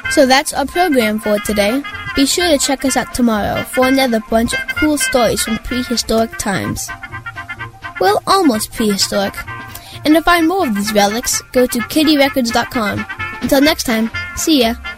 So that's our program for today. Be sure to check us out tomorrow for another bunch of cool stories from prehistoric times. Well, almost prehistoric. And to find more of these relics, go to kittyrecords.com. Until next time, see ya.